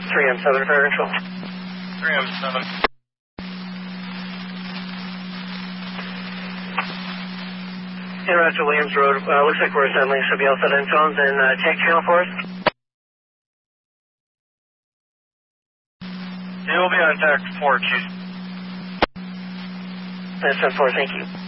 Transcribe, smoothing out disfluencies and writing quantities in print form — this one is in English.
3M7 Fire Control. 3M7. Roger, Williams Road. Looks like we're assembling somebody else on phones and check channel for us. They will be on deck 4, Chief. That's 4, thank you.